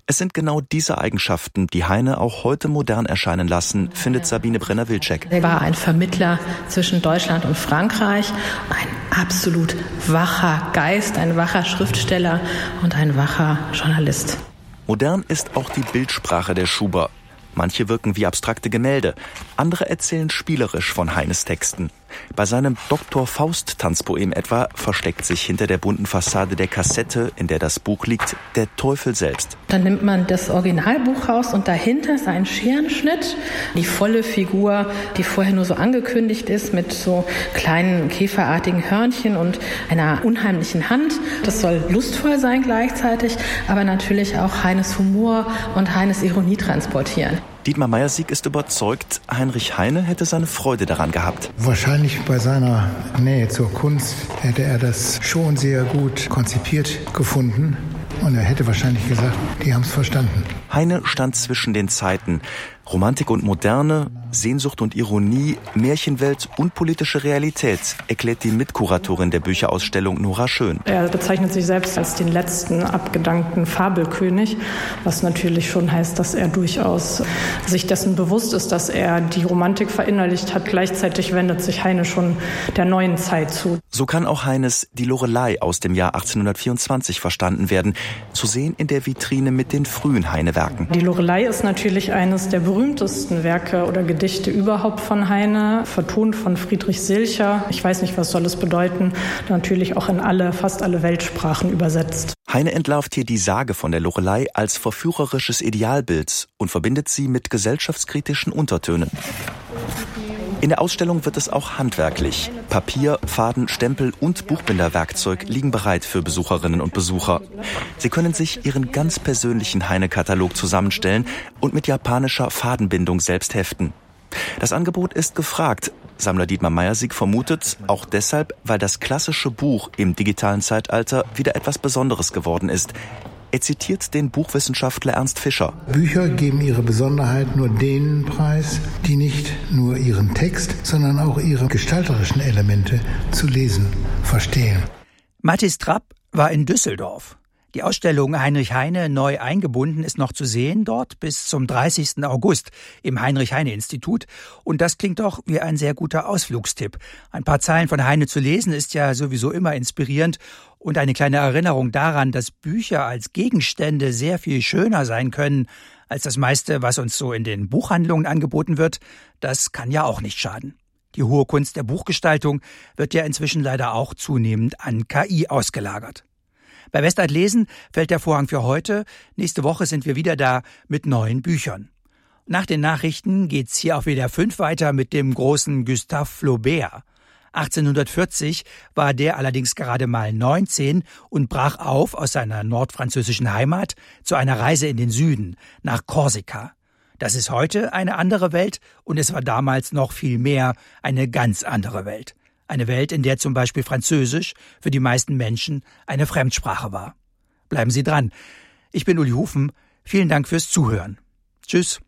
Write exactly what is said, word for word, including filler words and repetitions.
Es sind genau diese Eigenschaften, die Heine auch heute modern erscheinen lassen, findet Sabine Brenner-Wilczek. Er war ein Vermittler zwischen Deutschland und Frankreich, ein absolut wacher Geist, ein wacher Schriftsteller und ein wacher Journalist. Modern ist auch die Bildsprache der Schuber. Manche wirken wie abstrakte Gemälde, andere erzählen spielerisch von Heines Texten. Bei seinem Doktor Faust-Tanzpoem etwa versteckt sich hinter der bunten Fassade der Kassette, in der das Buch liegt, der Teufel selbst. Dann nimmt man das Originalbuch raus und dahinter ist ein Scherenschnitt, die volle Figur, die vorher nur so angekündigt ist, mit so kleinen käferartigen Hörnchen und einer unheimlichen Hand. Das soll lustvoll sein gleichzeitig, aber natürlich auch Heines Humor und Heines Ironie transportieren. Dietmar Meyer-Sieg ist überzeugt, Heinrich Heine hätte seine Freude daran gehabt. Wahrscheinlich bei seiner Nähe zur Kunst hätte er das schon sehr gut konzipiert gefunden. Und er hätte wahrscheinlich gesagt, die haben es verstanden. Heine stand zwischen den Zeiten. Romantik und Moderne, Sehnsucht und Ironie, Märchenwelt und politische Realität, erklärt die Mitkuratorin der Bücherausstellung Nora Schön. Er bezeichnet sich selbst als den letzten abgedankten Fabelkönig, was natürlich schon heißt, dass er durchaus sich dessen bewusst ist, dass er die Romantik verinnerlicht hat. Gleichzeitig wendet sich Heine schon der neuen Zeit zu. So kann auch Heines Die Lorelei aus dem Jahr achtzehnhundertvierundzwanzig verstanden werden, zu sehen in der Vitrine mit den frühen Heine-Werken. Die Lorelei ist natürlich eines der berühmtesten Werke oder Gedichte überhaupt von Heine, vertont von Friedrich Silcher. Ich weiß nicht, was soll es bedeuten, natürlich auch in alle, fast alle Weltsprachen übersetzt. Heine entlarvt hier die Sage von der Lorelei als verführerisches Idealbild und verbindet sie mit gesellschaftskritischen Untertönen. In der Ausstellung wird es auch handwerklich. Papier, Faden, Stempel und Buchbinderwerkzeug liegen bereit für Besucherinnen und Besucher. Sie können sich ihren ganz persönlichen Heine-Katalog zusammenstellen und mit japanischer Fadenbindung selbst heften. Das Angebot ist gefragt. Sammler Dietmar Meyer-Sieg vermutet, auch deshalb, weil das klassische Buch im digitalen Zeitalter wieder etwas Besonderes geworden ist. Er zitiert den Buchwissenschaftler Ernst Fischer. Bücher geben ihre Besonderheit nur denen preis, die nicht nur ihren Text, sondern auch ihre gestalterischen Elemente zu lesen verstehen. Mathis Trapp war in Düsseldorf. Die Ausstellung Heinrich Heine neu eingebunden ist noch zu sehen dort bis zum dreißigsten August im Heinrich-Heine-Institut. Und das klingt doch wie ein sehr guter Ausflugstipp. Ein paar Zeilen von Heine zu lesen ist ja sowieso immer inspirierend. Und eine kleine Erinnerung daran, dass Bücher als Gegenstände sehr viel schöner sein können als das meiste, was uns so in den Buchhandlungen angeboten wird, das kann ja auch nicht schaden. Die hohe Kunst der Buchgestaltung wird ja inzwischen leider auch zunehmend an K I ausgelagert. Bei Westart Lesen fällt der Vorhang für heute. Nächste Woche sind wir wieder da mit neuen Büchern. Nach den Nachrichten geht's hier auf W D R fünf weiter mit dem großen Gustave Flaubert. achtzehnhundertvierzig war der allerdings gerade mal neunzehn und brach auf aus seiner nordfranzösischen Heimat zu einer Reise in den Süden, nach Korsika. Das ist heute eine andere Welt und es war damals noch viel mehr eine ganz andere Welt. Eine Welt, in der zum Beispiel Französisch für die meisten Menschen eine Fremdsprache war. Bleiben Sie dran. Ich bin Uli Hufen. Vielen Dank fürs Zuhören. Tschüss.